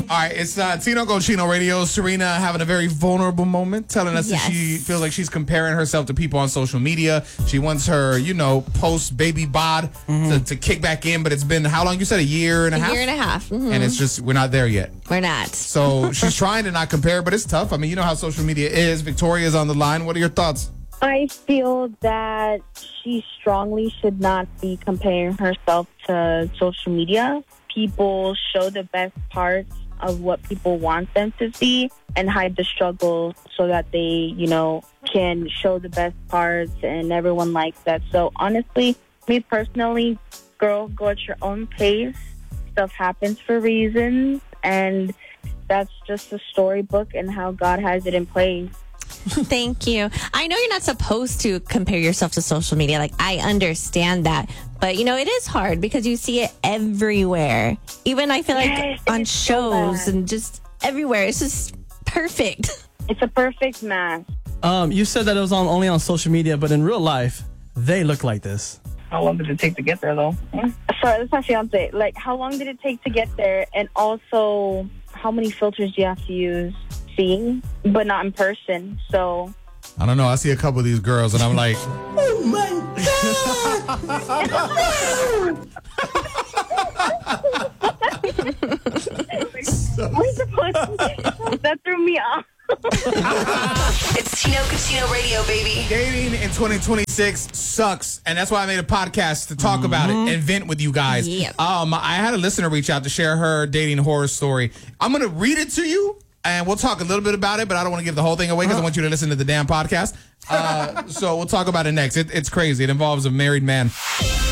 All right, it's Tino Cochino Radio. Serena having a very vulnerable moment, telling us that she feels like she's comparing herself to people on social media. She wants her, post-baby bod to kick back in, but it's been, how long? You said a year and a half? A year and a half. Mm-hmm. And it's just, we're not there yet. We're not. So she's trying to not compare, but it's tough. I mean, you know how social media is. Victoria's on the line. What are your thoughts? I feel that she strongly should not be comparing herself to social media. People show the best parts of what people want them to see and hide the struggle so that they, can show the best parts, and everyone likes that. So honestly, me personally, girl, go at your own pace. Stuff happens for reasons, and that's just a storybook and how God has it in place. Thank you. I know you're not supposed to compare yourself to social media. Like, I understand that. But, it is hard because you see it everywhere. Even I feel like on shows and just everywhere. It's just perfect. It's a perfect match. You said that it was only on social media, but in real life, they look like this. How long did it take to get there, though? Sorry, that's my fiance. Like, how long did it take to get there? And also, how many filters do you have to use? Seeing, but not in person. So I don't know. I see a couple of these girls and I'm like, oh my God! That threw me off. It's Tino Cochino Radio, baby. Dating in 2026 sucks, and that's why I made a podcast to talk about it and vent with you guys. Yep. I had a listener reach out to share her dating horror story. I'm going to read it to you, and we'll talk a little bit about it, but I don't want to give the whole thing away because I want you to listen to the damn podcast. So we'll talk about it next. It's crazy. It involves a married man.